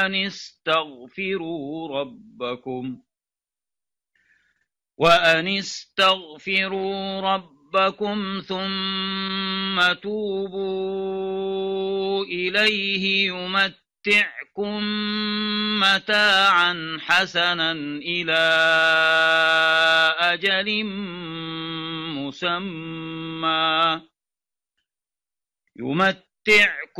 وأن استغفروا ربكم ثم توبوا إليه يمتعكم متاعا حسنا إلى أجل مسمى